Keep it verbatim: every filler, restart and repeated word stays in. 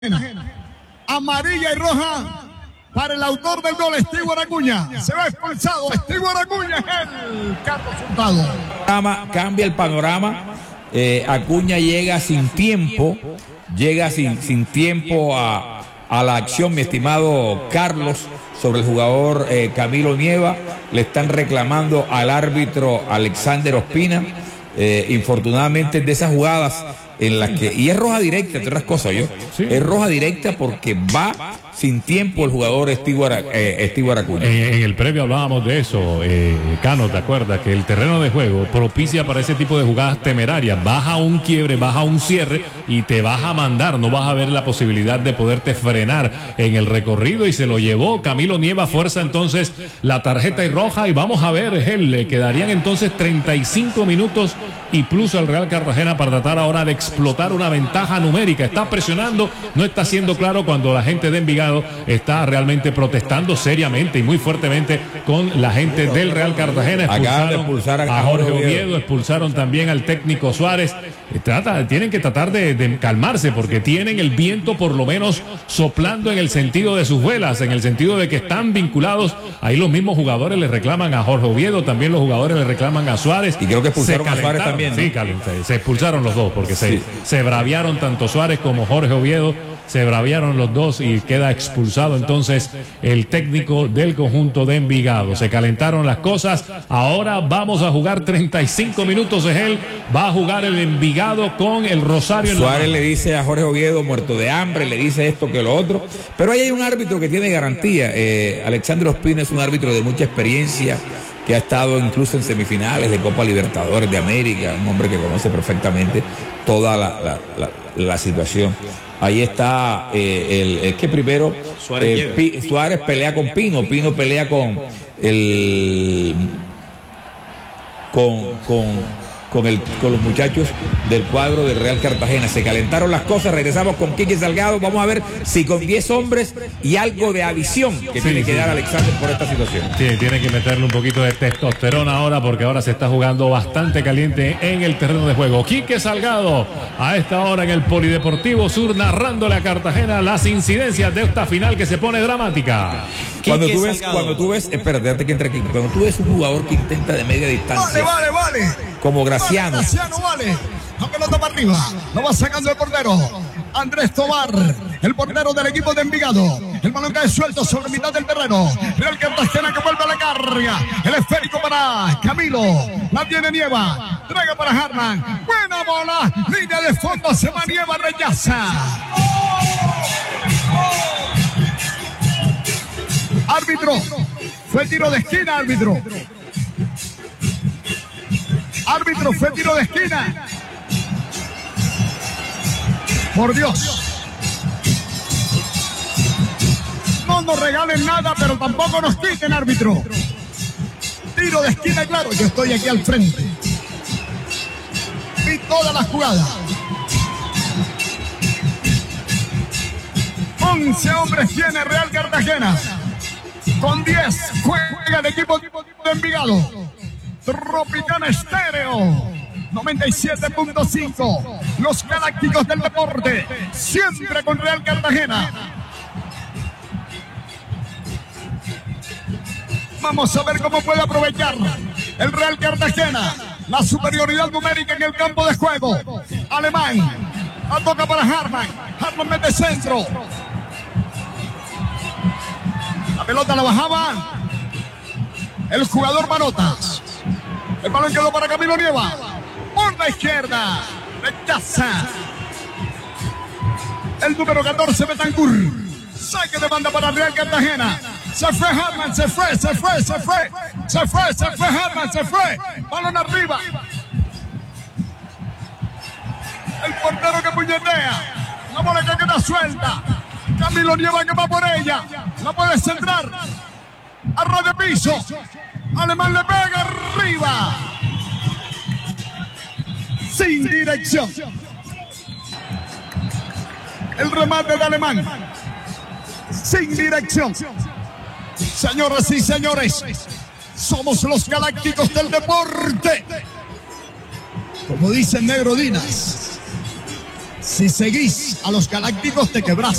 Amarilla y roja para el autor del gol, Stewart Acuña. Se va expulsado Stewart Acuña, el Carlos Hurtado. Cambia el panorama. Eh, Acuña llega sin tiempo, llega sin, sin tiempo a, a la acción, mi estimado Carlos, sobre el jugador eh, Camilo Nieva. Le están reclamando al árbitro Alexander Ospina. Eh, infortunadamente de esas jugadas en las que, y es roja directa, entre otras cosas, yo, sí. Es roja directa porque va sin tiempo el jugador Stewart eh, Acuña. En, en el previo hablábamos de eso, eh, Cano, ¿te acuerdas? Que el terreno de juego propicia para ese tipo de jugadas temerarias. Baja un quiebre, baja un cierre y te vas a mandar, no vas a ver la posibilidad de poderte frenar en el recorrido, y se lo llevó Camilo Nieva. Fuerza entonces la tarjeta y roja, y vamos a ver, él le quedarían entonces treinta y cinco minutos y plus al Real Cartagena para tratar ahora de explotar una ventaja numérica. Está presionando, no está siendo claro cuando la gente de Envigado está realmente protestando seriamente y muy fuertemente con la gente del Real Cartagena. Expulsaron de expulsar a, a Jorge Oviedo, expulsaron también al técnico Suárez. Trata, tienen que tratar de, de calmarse, porque tienen el viento por lo menos soplando en el sentido de sus velas, en el sentido de que están vinculados. Ahí los mismos jugadores le reclaman a Jorge Oviedo, también los jugadores le reclaman a Suárez. Y creo que expulsaron a Suárez también, ¿no? Sí, se, se expulsaron los dos, porque se, sí. se braviaron tanto Suárez como Jorge Oviedo. Se braviaron los dos y queda expulsado entonces el técnico del conjunto de Envigado. Se calentaron las cosas. Ahora vamos a jugar treinta y cinco minutos. Es él. Va a jugar el Envigado con el Rosario. Suárez le dice a Jorge Oviedo, muerto de hambre, le dice esto que lo otro. Pero ahí hay un árbitro que tiene garantía. Eh, Alexander Ospina es un árbitro de mucha experiencia, que ha estado incluso en semifinales de Copa Libertadores de América. Un hombre que conoce perfectamente toda la, la, la, la situación. Ahí está, eh, el, es que primero Suárez, eh, Pi, Suárez pelea con Pino, Pino pelea con el con, con, con, el, con los muchachos del cuadro del Real Cartagena. Se calentaron las cosas. Regresamos con Quique Salgado. Vamos a ver si con diez hombres y algo de adición que sí, tiene que sí. dar Alexander por esta situación. Sí, tiene que meterle un poquito de testosterona ahora, porque ahora se está jugando bastante caliente en el terreno de juego. Quique Salgado a esta hora en el Polideportivo Sur, narrándole a Cartagena las incidencias de esta final que se pone dramática. Cuando tú ves, Salgado. cuando tú ves, espérate, antes que entre aquí, cuando tú ves un jugador que intenta de media distancia, vale, vale, vale, como Graciano, vale, Graciano, vale, la pelota para arriba, lo va sacando el portero Andrés Tobar, el portero del equipo de Envigado. El balón cae suelto sobre mitad del terreno. Real Cartagena que vuelve a la carga. El esférico para Camilo. La tiene Nieva. Traga para Harman. Buena bola. Línea de fondo. Se va Nieva. Rechaza. Árbitro. Fue tiro de esquina, árbitro. Árbitro, fue tiro de esquina. Por Dios. No nos regalen nada, pero tampoco nos quiten, árbitro. Tiro de esquina, claro. Yo estoy aquí al frente. Vi todas las jugadas. once hombres tiene Real Cartagena. Con diez juega el equipo de Envigado. Tropicana Estéreo noventa y siete punto cinco. Los Galácticos del Deporte, siempre con Real Cartagena. Vamos a ver cómo puede aprovechar el Real Cartagena la superioridad numérica en el campo de juego. Alemán, la toca para Harman. Harman mete centro. La pelota la bajaba el jugador Manotas. El balón quedó para Camilo Nieva. Por la izquierda. Rechaza. El número catorce, Betancur. Saque de banda para Real Cartagena. Se fue Harman, se fue, se fue, se fue. Se fue, se fue Harman, se fue. Balón arriba. El portero que puñetea. La bola que queda suelta. Camilo Nieva que va por ella. La puede centrar. A ras de piso. Alemán le pega arriba. Sin dirección. El remate de Alemán. Sin dirección. Señoras y señores, somos los Galácticos del Deporte. Como dice Negro Dinas, Si seguís a los galácticos te quebrás.